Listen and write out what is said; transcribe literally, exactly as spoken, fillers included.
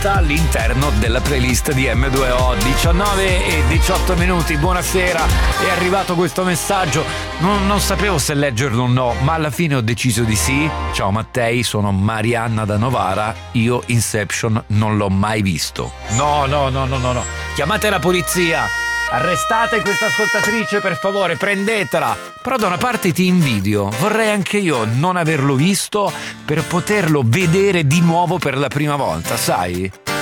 volta all'interno della playlist di M due O. Diciannove e diciotto minuti, buonasera. È arrivato questo messaggio, non, non sapevo se leggerlo o no, ma alla fine ho deciso di sì. Ciao Mattei, sono Marianna da Novara. Io Inception non l'ho mai visto. No, no, no, no, no, no. Chiamate la polizia. Arrestate questa ascoltatrice, per favore, prendetela. Però da una parte ti invidio, vorrei anche io non averlo visto per poterlo vedere di nuovo per la prima volta, sai?